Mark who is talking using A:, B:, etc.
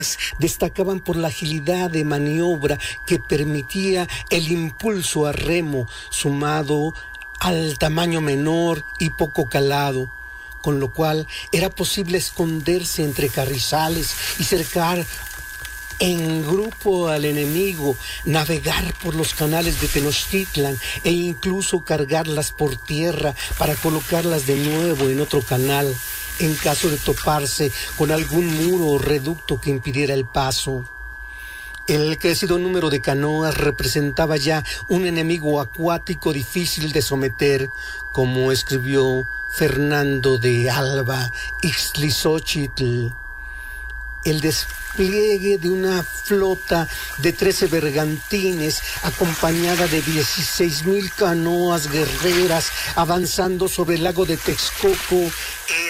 A: destacaban por la agilidad de maniobra que permitía el impulso a remo, sumado al tamaño menor y poco calado, con lo cual era posible esconderse entre carrizales y cercar en grupo al enemigo, navegar por los canales de Tenochtitlan e incluso cargarlas por tierra para colocarlas de nuevo en otro canal, en caso de toparse con algún muro o reducto que impidiera el paso. El crecido número de canoas representaba ya un enemigo acuático difícil de someter, como escribió Fernando de Alba Ixtlilxóchitl. El despliegue de una flota de 13 bergantines acompañada de 16,000 canoas guerreras avanzando sobre el lago de Texcoco